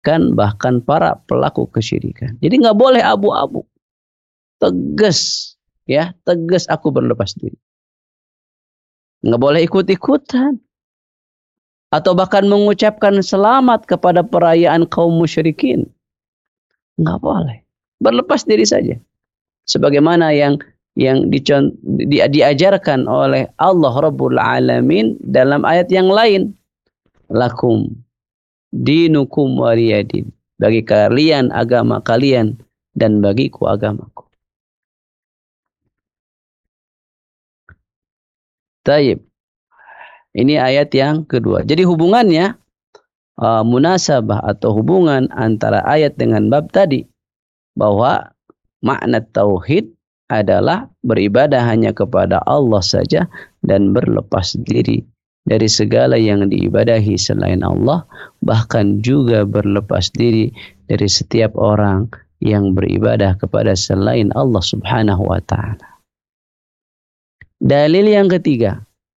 bahkan para pelaku kesyirikan. Jadi nggak boleh abu-abu. Tegas, ya, tegas aku berlepas diri. Nggak boleh ikut-ikutan. Atau bahkan mengucapkan selamat kepada perayaan kaum musyrikin. Nggak boleh. Berlepas diri saja. Sebagaimana yang diajarkan oleh Allah Rabbul Alamin dalam ayat yang lain. Lakum dinukum waliyadin. Bagi kalian agama kalian dan bagiku agamaku. Taib. Ini ayat yang kedua. Jadi hubungannya munasabah atau hubungan antara ayat dengan bab tadi, bahwa makna tauhid adalah beribadah hanya kepada Allah saja dan berlepas diri dari segala yang diibadahi selain Allah, bahkan juga berlepas diri dari setiap orang yang beribadah kepada selain Allah Subhanahu wa taala. Dalil yang ketiga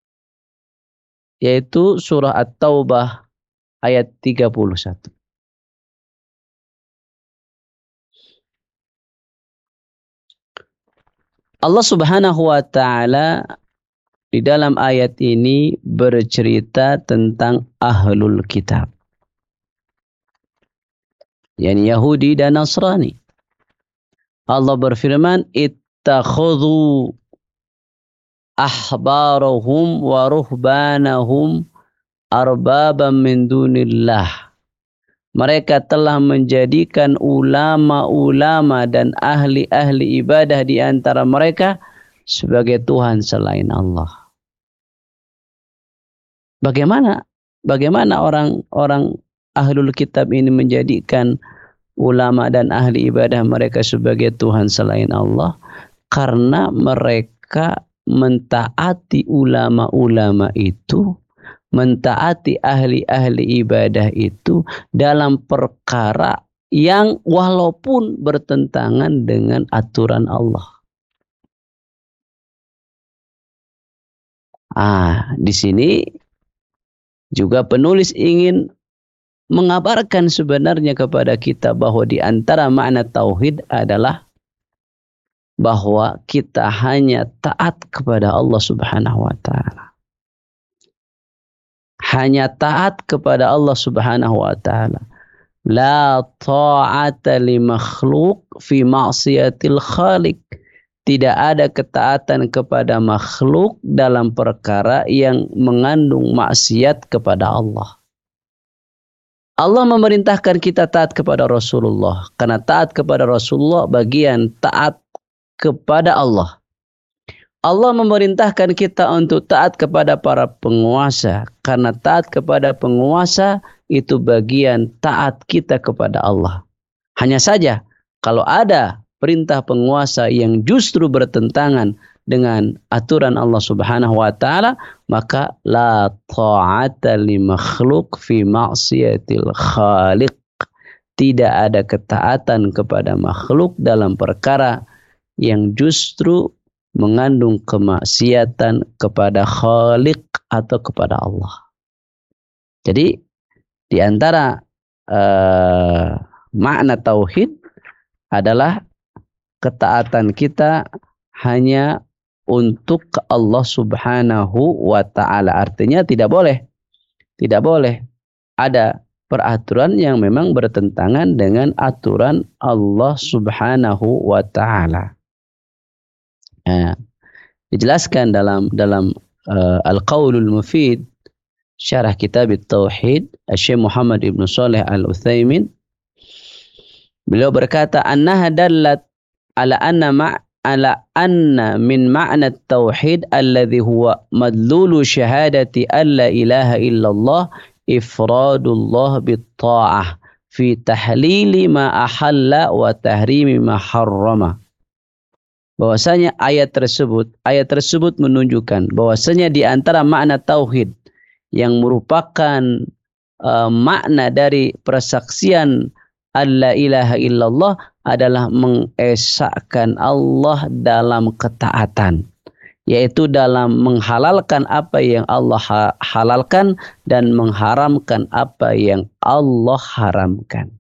yaitu surah At-Taubah ayat 31. Allah Subhanahu wa taala di dalam ayat ini bercerita tentang ahlul kitab, yakni Yahudi dan Nasrani. Allah berfirman, ittakhadhu ahbarahum wa ruhbanahum arbaban min dunillah. Mereka telah menjadikan ulama-ulama dan ahli-ahli ibadah di antara mereka sebagai Tuhan selain Allah. Bagaimana orang ahlul kitab ini menjadikan ulama dan ahli ibadah mereka sebagai Tuhan selain Allah? Karena mereka mentaati ulama-ulama itu, mentaati ahli-ahli ibadah itu dalam perkara yang walaupun bertentangan dengan aturan Allah. Di sini juga penulis ingin mengabarkan sebenarnya kepada kita bahwa di antara makna tauhid adalah bahwa kita hanya taat kepada Allah Subhanahu wa taala. Hanya taat kepada Allah Subhanahu wa taala. La ta'ata li makhluk fi ma'siyatil khaliq. Tidak ada ketaatan kepada makhluk dalam perkara yang mengandung maksiat kepada Allah. Allah memerintahkan kita taat kepada Rasulullah. Karena taat kepada Rasulullah bagian taat kepada Allah. Allah memerintahkan kita untuk taat kepada para penguasa. Karena taat kepada penguasa itu bagian taat kita kepada Allah. Hanya saja kalau ada perintah penguasa yang justru bertentangan dengan aturan Allah Subhanahu wa taala, maka la ta'ata li makhluk fi ma'siyatil khaliq. Tidak ada ketaatan kepada makhluk dalam perkara yang justru mengandung kemaksiatan kepada Khaliq atau kepada Allah. Jadi di antara makna tauhid adalah ketaatan kita hanya untuk Allah Subhanahu wa taala. Artinya tidak boleh ada peraturan yang memang bertentangan dengan aturan Allah Subhanahu wa taala. Dijelaskan dalam Al-Qaulul Mufid syarah kitab At-Tauhid Syekh Muhammad Ibn Shalih Al-Utsaimin, beliau berkata annaha dallat ala anna min ma'na at-tauhid alladhi huwa madlulu syahadati alla ilaha illallah ifradullah bit-ta'ah fi tahlili ma ahalla wa tahrimi ma harrama. Bahwasanya ayat tersebut menunjukkan bahwasanya di antara makna tauhid yang merupakan makna dari persaksian alla ilaha illallah adalah mengesahkan Allah dalam ketaatan, yaitu dalam menghalalkan apa yang Allah halalkan dan mengharamkan apa yang Allah haramkan.